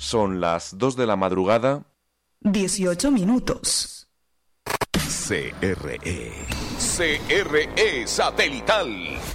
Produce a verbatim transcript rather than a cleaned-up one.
Son las dos de la madrugada. dieciocho minutos. C R E. C R E Satelital.